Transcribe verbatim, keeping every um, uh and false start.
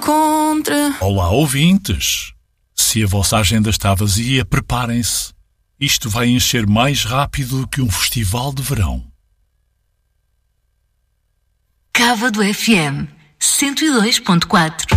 encontra. Olá, ouvintes. Se a vossa agenda está vazia, preparem-se. Isto vai encher mais rápido que um festival de verão. Cava do F M cento e dois ponto quatro.